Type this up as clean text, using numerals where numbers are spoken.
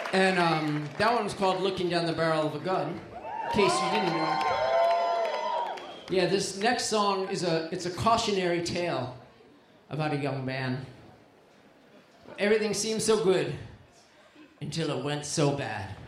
And that one was called Looking Down the Barrel of a Gun, in case you didn't know. Yeah, this next song it's a cautionary tale about a young man. Everything seemed so good until it went so bad.